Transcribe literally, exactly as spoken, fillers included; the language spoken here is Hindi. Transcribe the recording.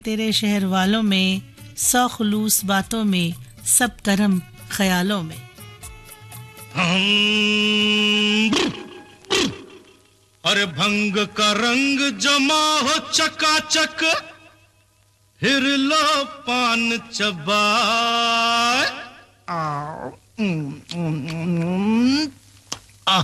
तेरे शहर वालों में, सौ खुलूस बातों में, सब करम ख्यालों में। अरे भंग का रंग जमा हो चकाचक, फिर लो पान चबाए।